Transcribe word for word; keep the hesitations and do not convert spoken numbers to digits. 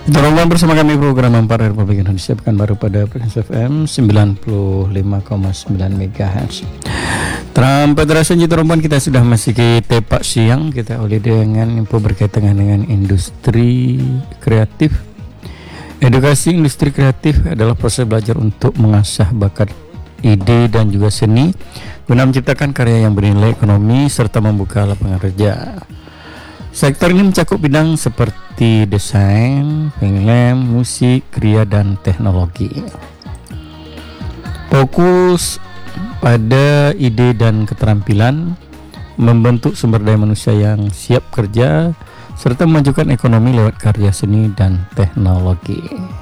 Terus bersama kami program Ampar Republik Indonesia Pekanbaru pada frekuensi F M sembilan puluh lima koma sembilan MHz. Terampat terasa rompan kita sudah masih ke tepak siang kita oleh dengan info berkaitan dengan industri kreatif. Edukasi industri kreatif adalah proses belajar untuk mengasah bakat ide dan juga seni guna menciptakan karya yang bernilai ekonomi serta membuka lapangan kerja. Sektor ini mencakup bidang seperti desain, film, musik, kriya, dan teknologi. Fokus pada ide dan keterampilan, membentuk sumber daya manusia yang siap kerja, serta memajukan ekonomi lewat karya seni dan teknologi.